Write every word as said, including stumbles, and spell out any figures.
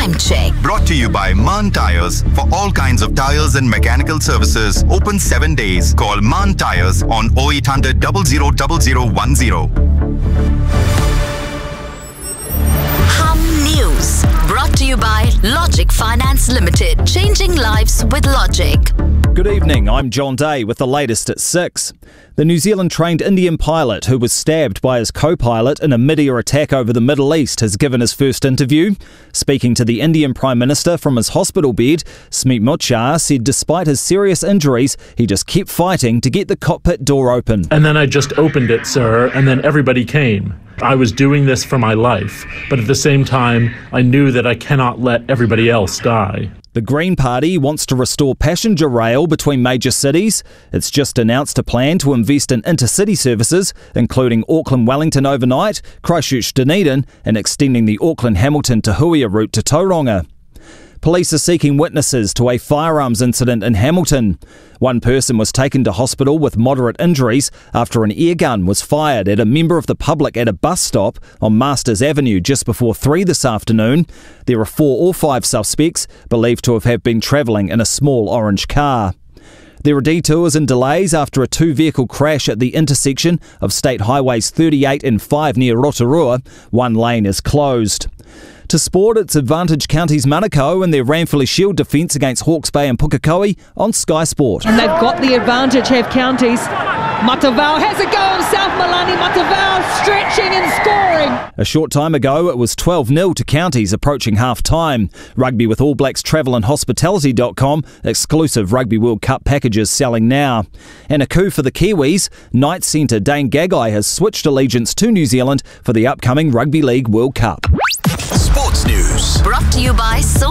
Time check. Brought to you by Mann Tyres. For all kinds of tyres and mechanical services, open seven days. Call Mann Tyres on oh eight hundred, zero zero zero zero one zero. Hum News. Brought to you by Logic Finance Limited. Changing lives with Logic. Good evening, I'm John Day with the latest at six. The New Zealand-trained Indian pilot who was stabbed by his co-pilot in a mid-air attack over the Middle East has given his first interview. Speaking to the Indian Prime Minister from his hospital bed, Smeet Muchar said despite his serious injuries, he just kept fighting to get the cockpit door open. And then I just opened it, sir, and then everybody came. I was doing this for my life, but at the same time, I knew that I cannot let everybody else die. The Green Party wants to restore passenger rail between major cities. It's just announced a plan to invest in intercity services, including Auckland-Wellington overnight, Christchurch-Dunedin, and extending the Auckland-Hamilton to Huia route to Tauranga. Police are seeking witnesses to a firearms incident in Hamilton. One person was taken to hospital with moderate injuries after an air gun was fired at a member of the public at a bus stop on Masters Avenue just before three this afternoon. There are four or five suspects believed to have been travelling in a small orange car. There are detours and delays after a two-vehicle crash at the intersection of State Highways thirty-eight and five near Rotorua. One lane is closed. To sport, it's Advantage Counties Manukau and their Ranfurly Shield defence against Hawke's Bay and Pukekohe on Sky Sport. And they've got the advantage, have Counties. Matavao has a go himself, Malani Matavao stretching and scoring. A short time ago, it was twelve nil to Counties approaching half-time. Rugby with All Blacks Travel and Hospitality dot com, exclusive Rugby World Cup packages selling now. And a coup for the Kiwis. Knights centre Dane Gagai has switched allegiance to New Zealand for the upcoming Rugby League World Cup. Sports News. Brought to you by